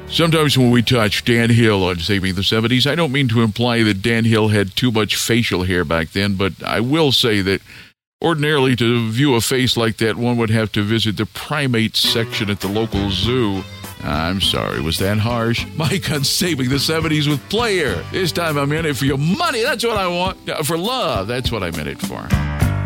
Sometimes when we touch Dan Hill on Saving the 70s, I don't mean to imply that Dan Hill had too much facial hair back then, but I will say that ordinarily to view a face like that, one would have to visit the primates section at the local zoo. I'm sorry, was that harsh? Mike on Saving the 70s with Player. This time I'm in it for your money. That's what I want. For love, that's what I'm in it for.